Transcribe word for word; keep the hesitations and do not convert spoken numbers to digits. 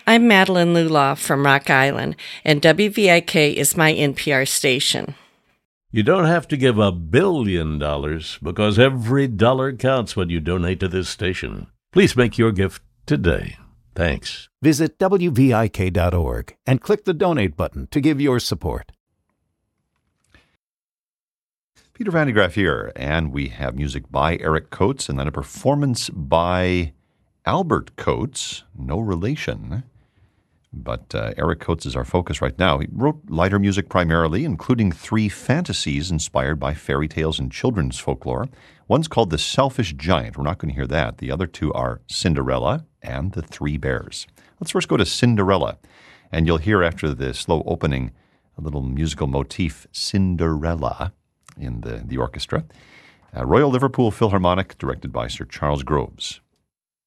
I'm Madeline Lulaw from Rock Island, and W V I K is my N P R station. You don't have to give a billion dollars because every dollar counts when you donate to this station. Please make your gift today. Thanks. Visit W V I K dot org and click the donate button to give your support. Peter Van de Graaff here, and we have music by Eric Coates and then a performance by Albert Coates, no relation. But uh, Eric Coates is our focus right now. He wrote lighter music primarily, including three fantasies inspired by fairy tales and children's folklore. One's called The Selfish Giant. We're not going to hear that. The other two are Cinderella and The Three Bears. Let's first go to Cinderella. And you'll hear after the slow opening a little musical motif, Cinderella, in the, the orchestra. Uh, Royal Liverpool Philharmonic, directed by Sir Charles Groves.